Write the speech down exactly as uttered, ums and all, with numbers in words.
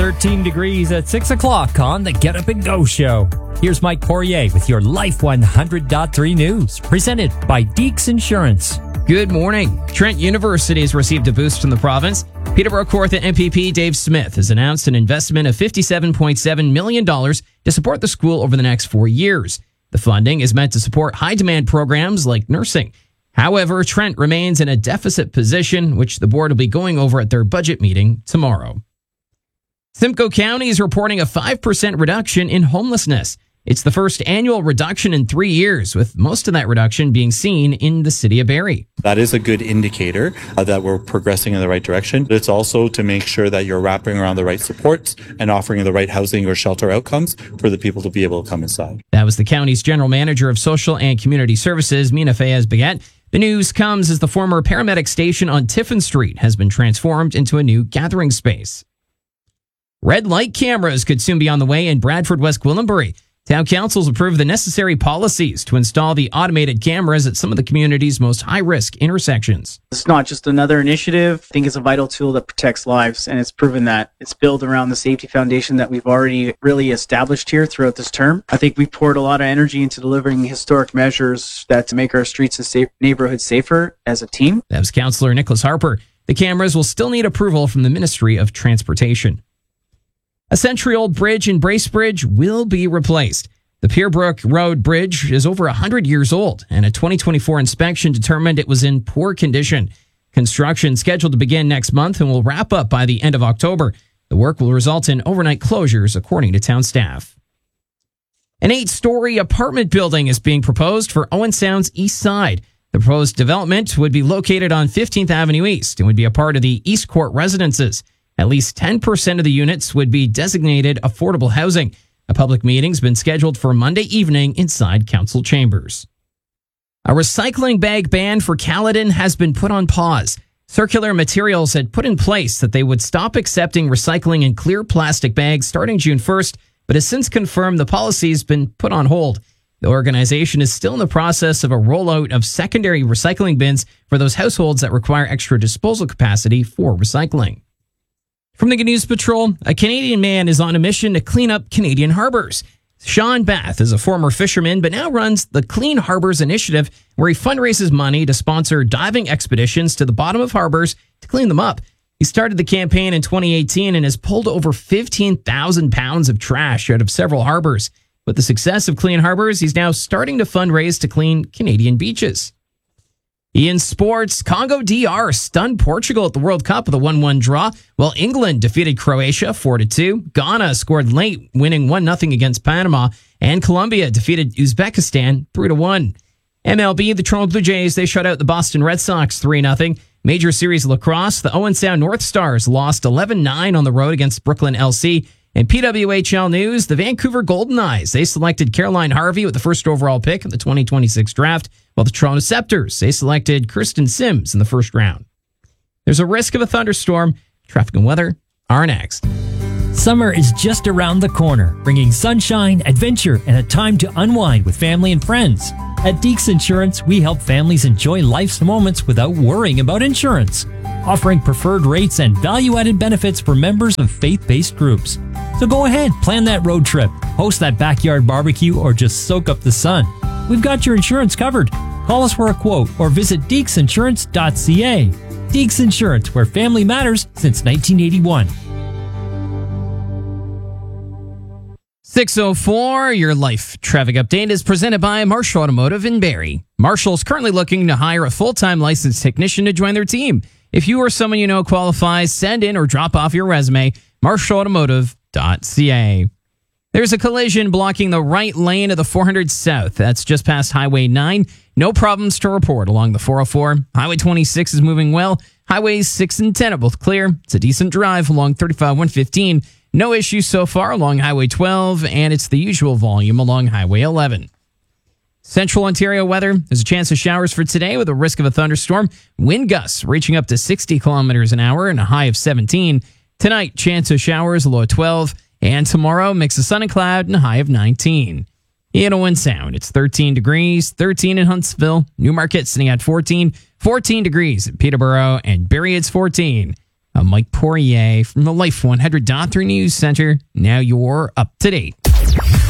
thirteen degrees at six o'clock on the Get Up and Go Show. Here's Mike Poirier with your Life one hundred point three news, presented by Deeks Insurance. Good morning. Trent University has received a boost from the province. Peterborough Kawartha M P P Dave Smith has announced an investment of fifty-seven point seven million dollars to support the school over the next four years. The funding is meant to support high-demand programs like nursing. However, Trent remains in a deficit position, which the board will be going over at their budget meeting tomorrow. Simcoe County is reporting a five percent reduction in homelessness. It's the first annual reduction in three years, with most of that reduction being seen in the city of Barrie. That is a good indicator uh, that we're progressing in the right direction. It's also to make sure that you're wrapping around the right supports and offering the right housing or shelter outcomes for the people to be able to come inside. That was the county's general manager of social and community services, Mina Fayez-Baguette. The news comes as the former paramedic station on Tiffin Street has been transformed into a new gathering space. Red light cameras could soon be on the way in Bradford, West Gwillimbury. Town councils approved the necessary policies to install the automated cameras at some of the community's most high-risk intersections. It's not just another initiative. I think it's a vital tool that protects lives, and it's proven that it's built around the safety foundation that we've already really established here throughout this term. I think we poured a lot of energy into delivering historic measures that to make our streets and safe neighborhoods safer as a team. That was Councillor Nicholas Harper. The cameras will still need approval from the Ministry of Transportation. A century-old bridge in Bracebridge will be replaced. The Pierbrook Road Bridge is over one hundred years old, and a twenty twenty-four inspection determined it was in poor condition. Construction scheduled to begin next month and will wrap up by the end of October. The work will result in overnight closures, according to town staff. An eight-story apartment building is being proposed for Owen Sound's east side. The proposed development would be located on fifteenth Avenue East and would be a part of the East Court residences. At least ten percent of the units would be designated affordable housing. A public meeting's been scheduled for Monday evening inside council chambers. A recycling bag ban for Caledon has been put on pause. Circular Materials had put in place that they would stop accepting recycling in clear plastic bags starting June first, but has since confirmed the policy's been put on hold. The organization is still in the process of a rollout of secondary recycling bins for those households that require extra disposal capacity for recycling. From the Good News Patrol, a Canadian man is on a mission to clean up Canadian harbors. Sean Bath is a former fisherman, but now runs the Clean Harbors Initiative, where he fundraises money to sponsor diving expeditions to the bottom of harbors to clean them up. He started the campaign in twenty eighteen and has pulled over fifteen thousand pounds of trash out of several harbors. With the success of Clean Harbors, he's now starting to fundraise to clean Canadian beaches. In sports, Congo D R stunned Portugal at the World Cup with a one one draw, while England defeated Croatia four to two. Ghana scored late, winning one nothing against Panama, and Colombia defeated Uzbekistan three to one. M L B, the Toronto Blue Jays, they shut out the Boston Red Sox three nothing. Major Series Lacrosse, the Owen Sound North Stars lost eleven nine on the road against Brooklyn L C. In P W H L news, the Vancouver Golden Knights, they selected Caroline Harvey with the first overall pick in the twenty twenty-six draft, while the Toronto Scepters, they selected Kirsten Sims in the first round. There's a risk of a thunderstorm. Traffic and weather are next. Summer is just around the corner, bringing sunshine, adventure, and a time to unwind with family and friends. At Deeks Insurance, we help families enjoy life's moments without worrying about insurance, offering preferred rates and value-added benefits for members of faith-based groups. So go ahead, plan that road trip, host that backyard barbecue, or just soak up the sun. We've got your insurance covered. Call us for a quote or visit deeks insurance dot c a. Deeks Insurance, where family matters since nineteen eighty-one. six oh four, your life traffic update is presented by Marshall Automotive in Barrie. Marshall's currently looking to hire a full-time licensed technician to join their team. If you or someone you know qualifies, send in or drop off your resume, marshall automotive dot c a. There's a collision blocking the right lane of the four hundred South. That's just past Highway nine. No problems to report along the four oh four. Highway twenty-six is moving well. Highways six and ten are both clear. It's a decent drive along thirty-five one fifteen. No issues so far along Highway twelve, and it's the usual volume along Highway eleven. Central Ontario weather. There's a chance of showers for today with a risk of a thunderstorm. Wind gusts reaching up to sixty kilometers an hour and a high of seventeen. Tonight, chance of showers, a low of twelve. And tomorrow, mix of sun and cloud and a high of nineteen. In Owen Sound, it's thirteen degrees, thirteen in Huntsville. Newmarket sitting at fourteen, fourteen degrees at Peterborough, and Barrie it's fourteen. I'm Mike Poirier from the Life one hundred point three News Center. Now you're up to date.